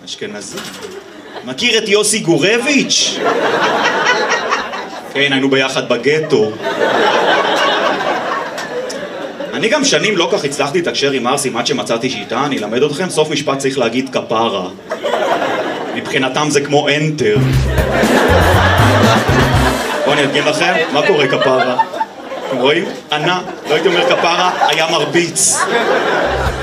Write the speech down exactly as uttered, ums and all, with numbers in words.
אשכנזי. מכיר את יוסי גורביץ'? כן, היינו ביחד בגטו. אני גם שנים לא כך הצלחתי לתקשר עם ארסים עד שמצאתי שיטה, אני אלמד אתכם, סוף משפט צריך להגיד כפרה. מבחינתם זה כמו אנטר. בואו אני אדגים לכם, מה קורה כפרה? אתם רואים? ענה, לא הייתי אומר כפרה, היה מרביץ.